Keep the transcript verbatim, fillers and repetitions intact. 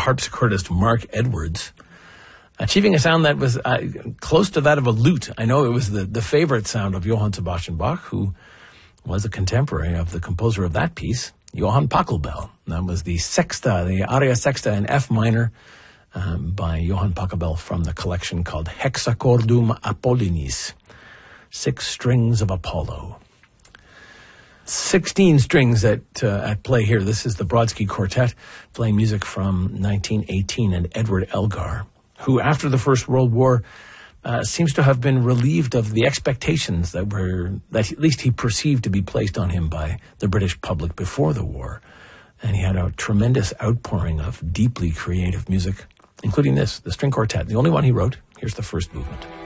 harpsichordist Mark Edwards, achieving a sound that was uh, close to that of a lute. I know it was the, the favorite sound of Johann Sebastian Bach, who was a contemporary of the composer of that piece, Johann Pachelbel. That was the sexta, the aria sexta in F minor um, by Johann Pachelbel from the collection called Hexachordum Apollinis, Six Strings of Apollo. Sixteen strings at uh, at play here. This is the Brodsky Quartet playing music from nineteen eighteen, and Edward Elgar, who after the First World War uh, seems to have been relieved of the expectations that were, that at least he perceived to be placed on him by the British public before the war. And he had a tremendous outpouring of deeply creative music, including this, the string quartet, the only one he wrote. Here's the first movement.